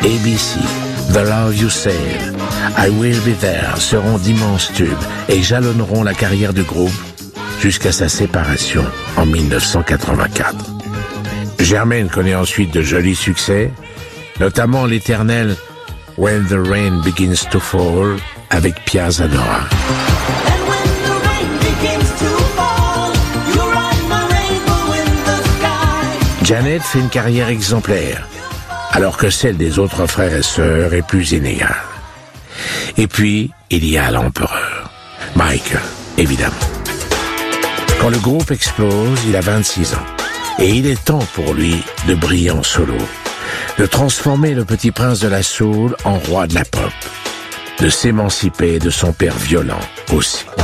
ABC, The Love You Save, I Will Be There seront d'immenses tubes et jalonneront la carrière du groupe jusqu'à sa séparation en 1984. Germaine connaît ensuite de jolis succès, notamment l'éternel When the Rain Begins to Fall avec Pia Zadora. Janet fait une carrière exemplaire, alors que celle des autres frères et sœurs est plus inégale. Et puis, il y a l'empereur, Michael, évidemment. Quand le groupe explose, il a 26 ans. Et il est temps pour lui de briller en solo, de transformer le petit prince de la soul en roi de la pop, de s'émanciper de son père violent aussi.